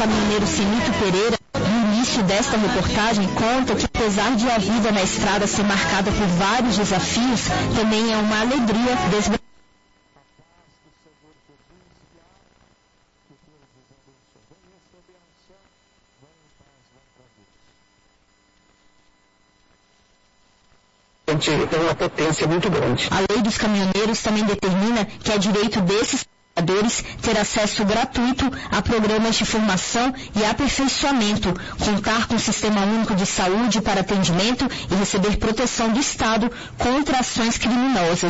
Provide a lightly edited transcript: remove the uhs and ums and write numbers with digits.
caminhoneiro Semito Pereira, no início desta reportagem, conta que apesar de a vida na estrada ser marcada por vários desafios, também é uma alegria desbravar. Tem uma potência muito grande. A lei dos caminhoneiros também determina que é direito desses trabalhadores ter acesso gratuito a programas de formação e aperfeiçoamento, contar com o Sistema Único de Saúde para atendimento e receber proteção do Estado contra ações criminosas.